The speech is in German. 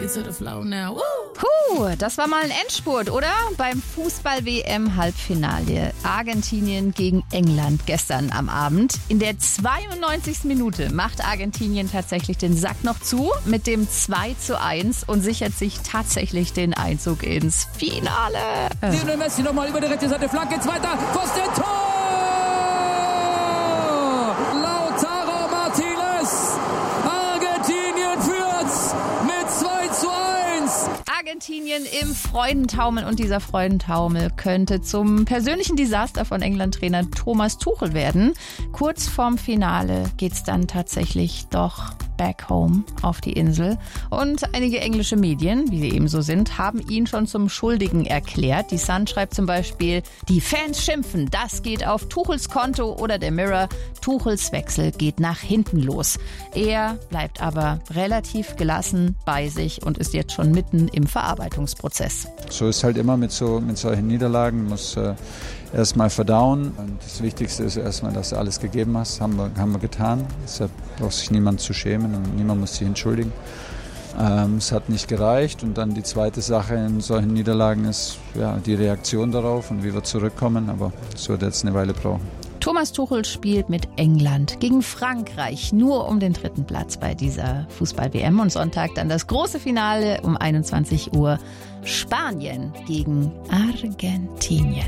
ready to the flow now. Woo! Das war mal ein Endspurt, oder? Beim Fußball-WM-Halbfinale Argentinien gegen England gestern am Abend. In der 92. Minute macht Argentinien tatsächlich den Sack noch zu mit dem 2:1 und sichert sich tatsächlich den Einzug ins Finale. Lionel Messi nochmal über die rechte Seite, Flanke, zweiter, Pfosten, Tor! Lautaro Martinez, Argentinien führt's mit 2:1. Argentinien im Freudentaumel und dieser Freudentaumel könnte zum persönlichen Desaster von England-Trainer Thomas Tuchel werden. Kurz vorm Finale geht's dann tatsächlich doch back home auf die Insel. Und einige englische Medien, wie sie ebenso sind, haben ihn schon zum Schuldigen erklärt. Die Sun schreibt zum Beispiel, die Fans schimpfen, das geht auf Tuchels Konto, oder der Mirror, Tuchels Wechsel geht nach hinten los. Er bleibt aber relativ gelassen bei sich und ist jetzt schon mitten im Verarbeitungsprozess. So ist halt immer mit solchen Niederlagen, muss erstmal verdauen. Und das Wichtigste ist erstmal, dass du alles gegeben hast, haben wir getan. Deshalb braucht sich niemand zu schämen und niemand muss sich entschuldigen. Es hat nicht gereicht, und dann die zweite Sache in solchen Niederlagen ist ja die Reaktion darauf und wie wir zurückkommen, aber es wird jetzt eine Weile brauchen. Thomas Tuchel spielt mit England gegen Frankreich nur um den 3. Platz bei dieser Fußball-WM, und Sonntag dann das große Finale um 21 Uhr, Spanien gegen Argentinien.